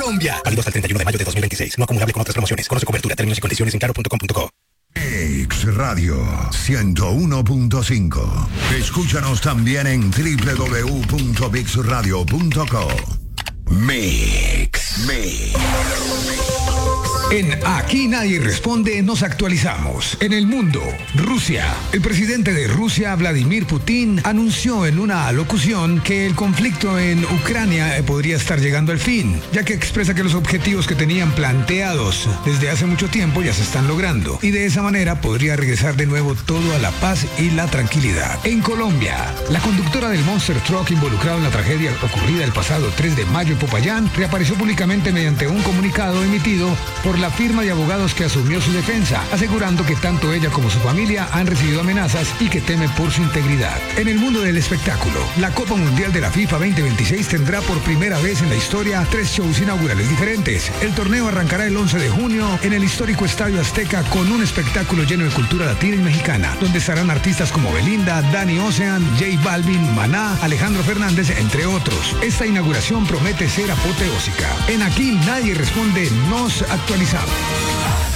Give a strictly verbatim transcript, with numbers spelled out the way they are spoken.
Colombia. Válido hasta el treinta y uno de mayo de dos mil veintiséis. No acumulable con otras promociones. Conoce cobertura, términos y condiciones en claro punto com punto co. Mix Radio ciento uno punto cinco. Escúchanos también en doble u doble u doble u punto mix radio punto co. Mix. Mix. En Aquí Nadie Responde nos actualizamos. En el mundo, Rusia. El presidente de Rusia, Vladimir Putin, anunció en una alocución que el conflicto en Ucrania podría estar llegando al fin, ya que expresa que los objetivos que tenían planteados desde hace mucho tiempo ya se están logrando, y de esa manera podría regresar de nuevo todo a la paz y la tranquilidad. En Colombia, la conductora del Monster Truck involucrado en la tragedia ocurrida el pasado tres de mayo en Popayán reapareció públicamente mediante un comunicado emitido por la firma de abogados que asumió su defensa, asegurando que tanto ella como su familia han recibido amenazas y que teme por su integridad. En el mundo del espectáculo, la Copa Mundial de la FIFA veinte veintiséis tendrá por primera vez en la historia tres shows inaugurales diferentes. El torneo arrancará el once de junio en el histórico Estadio Azteca con un espectáculo lleno de cultura latina y mexicana, donde estarán artistas como Belinda, Danny Ocean, J Balvin, Maná, Alejandro Fernández, entre otros. Esta inauguración promete ser apoteósica. En Aquí Nadie Responde nos actualizamos.